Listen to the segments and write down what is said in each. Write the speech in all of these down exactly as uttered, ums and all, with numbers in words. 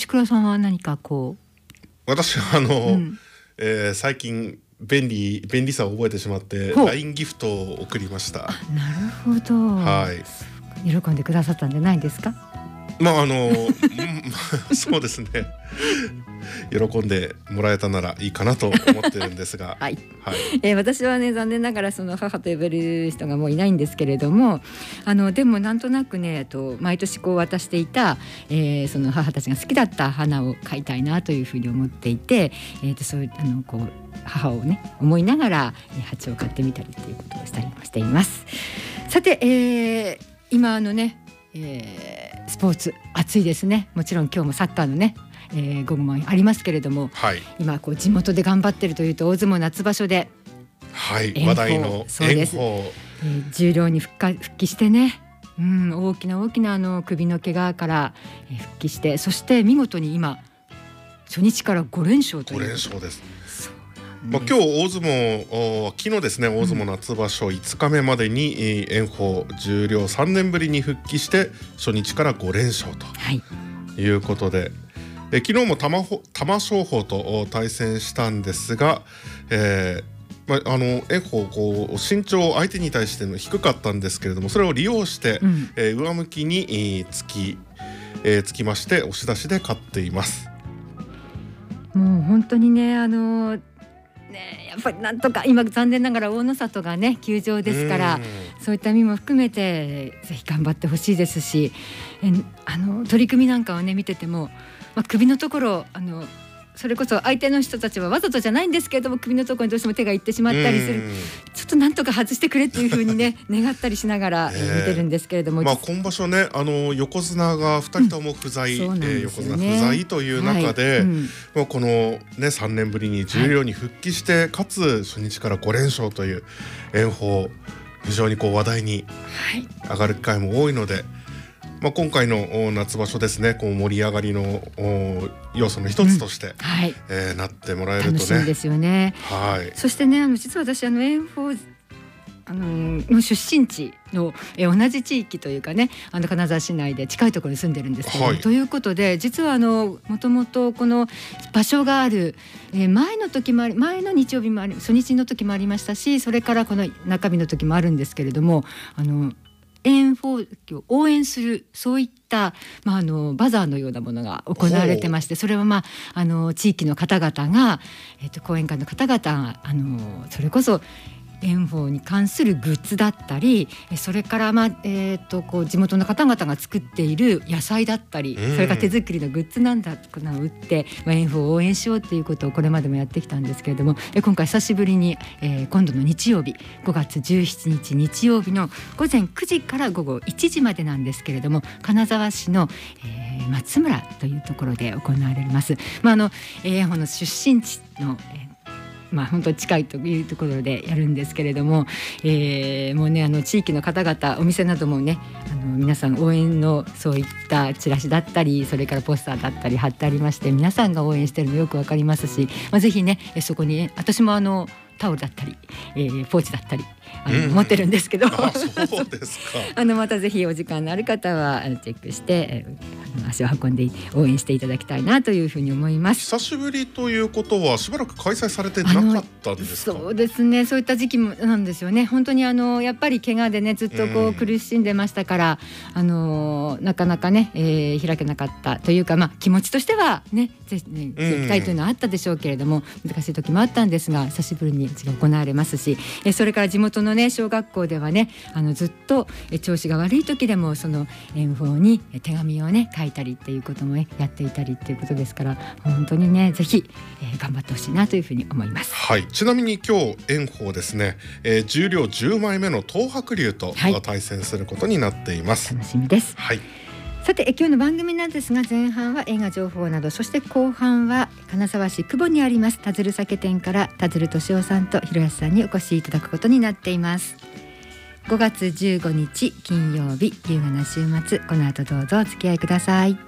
石倉さんは何かこう。 私はあの、 うんえー、最近便利便利さを覚えてしまってほうライン ギフトを送りました。 なるほど、 はい喜んでくださったんじゃないですか。 まああのうんそうですね喜んでもらえたならいいかなと思ってるんですがはい、 はいえー、私はね残念ながらその母と呼べる人がもういないんですけれども、あのでもなんとなくねと毎年こう渡していた、えー、その母たちが好きだった花を買いたいなというふうに思っていて、えー、とそういうあのこう母をね思いながら、えー、鉢を買ってみたりということをしたりもしています。さて、えー、今あのね、えー、スポーツ熱いですね。もちろん今日もサッカーのねえー、午後もありますけれども、 はい、 今こう地元で頑張っているというと大相撲夏場所で、 はい、話題の炎鵬、 えー、十両に復活復帰してね、うん、大きな大きなあの首の怪我から、えー、復帰して、そして見事に今初日からご連勝という。 ご連勝です。まあ、今日大相撲昨日ですね大相撲夏場所いつかめまでに、えー、炎鵬十両さんねんぶりに復帰して初日からご連勝ということで、はい、え昨日も玉玉正鳳と対戦したんですが、えーまあ、あの炎鵬こう身長相手に対しての低かったんですけれども、それを利用して、うん、えー、上向きに、えー、突き、えー、突きまして押し出しで勝っています。 もう本当にねあのーね、やっぱりなんとか今残念ながら大野里がね休場ですから、そういった意味も含めてぜひ頑張ってほしいですし、えあの取り組みなんかをね見てても、まあ、首のところあのそれこそ相手の人たちはわざとじゃないんですけれども首のところにどうしても手がいってしまったりする、ちょっとなんとか外してくれっていう風にね願ったりしながら、えー、見てるんですけれども、 まあ、今場所ねあの横綱がふたりとも不在、うんねえー、横綱不在という中で、はい、うん、まあ、この、ね、さんねんぶりに十両に復帰して、はい、かつ初日からご連勝という炎鵬、非常にこう話題に上がる機会も多いので、まあ、今回の夏場所ですねこう盛り上がりの要素の一つとして、うん、はい、えー、なってもらえるとね楽しみですよね。はい、そしてねあの実は私あの炎鵬あのの出身地のえ同じ地域というかねあの金沢市内で近いところに住んでるんですけども、はい、ということで実はあのもともとこの場所がある、えー、前の時もあり前の日曜日もあり初日の時もありましたし、それからこの中日の時もあるんですけれども、あの炎鵬を応援するそういった、まあ、あのバザーのようなものが行われてまして、それは、まあ、あの地域の方々が、えー、と講演会の方々があのそれこそ炎鵬に関するグッズだったり、それから、まあえー、とこう地元の方々が作っている野菜だったり、それから手作りのグッズなんだとかを売って、まあ、炎鵬を応援しようということをこれまでもやってきたんですけれども、今回久しぶりに、えー、今度の日曜日ごがつじゅうしちにち日曜日のごぜんくじから午後いちじまでなんですけれども、金沢市の、えー、松村というところで行われます。まあ、あの炎鵬の出身地の、えーまあ、本当に近いというところでやるんですけれども、えー、もうねあの地域の方々お店などもねあの皆さん応援のそういったチラシだったりそれからポスターだったり貼ってありまして、皆さんが応援してるのよくわかりますし、まあ、ぜひねそこに、ね、私もあのタオルだったり、えー、ポーチだったりあの、うん、持ってるんですけど、 あそうですかあのまたぜひお時間のある方はチェックして、えー、足を運んで応援していただきたいなというふうに思います。 久しぶりということはしばらく開催されてなかったんですか？ そうですね、そういった時期もなんですよね。本当にあのやっぱり怪我でねずっとこう苦しんでましたから、うん、あのなかなかね、えー、開けなかったというか、まあ、気持ちとしてはねぜひね行きたいというのはあったでしょうけれども、難しい時もあったんですが久しぶりに行われますし、それから地元のね小学校ではねあのずっと調子が悪い時でもその炎鵬に手紙をね書いたりっていうことも、ね、やっていたりっていうことですから、本当にねぜひ、えー、頑張ってほしいなというふうに思います。 はい、ちなみに今日炎鵬ですね、えー、十両じゅうまいめの東白龍と、はい、対戦することになっています。 楽しみです。 はい、 さて今日の番組なんですが、前半は映画情報など、そして後半は金沢市久保にあります田鶴酒店から田鶴俊夫さんと広安さんにお越しいただくことになっています。ごがつじゅうごにち金曜日優雅な週末、この後どうぞお付き合いください。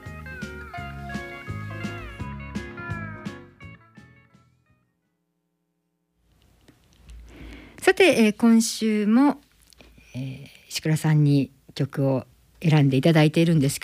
さて、えー、今週も、えー、石倉さんに曲を選んでいただいているんです